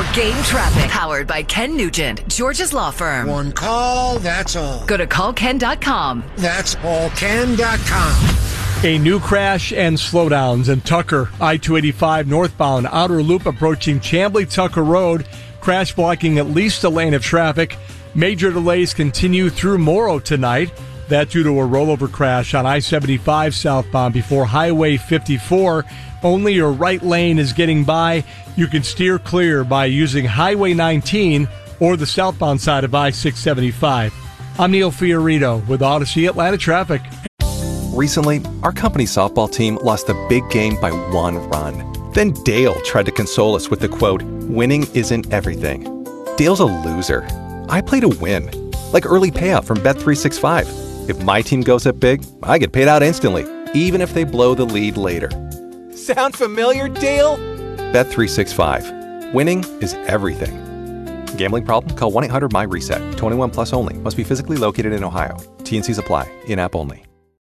Game Traffic, powered by Ken Nugent, George's Law Firm. One call, that's all. Go to callken.com. That's allken.com. A new crash and slowdowns in Tucker. I-285 northbound outer loop approaching Chamblee-Tucker Road. Crash blocking at least a lane of traffic. Major delays continue through Morrow tonight. That due to a rollover crash on I-75 southbound before Highway 54. Only your right lane is getting by. You can steer clear by using Highway 19 or the southbound side of I-675. I'm Neil Fiorito with Odyssey Atlanta Traffic. Recently, our company's softball team lost the big game by 1 run. Then Dale tried to console us with the quote, "Winning isn't everything." Dale's a loser. I play to win, like early payout from Bet365. If my team goes up big, I get paid out instantly, even if they blow the lead later. Sound familiar, Dale? Bet365. Winning is everything. Gambling problem? Call 1-800-MY-RESET. 21 plus only. Must be physically located in Ohio. T&Cs apply. In-app only.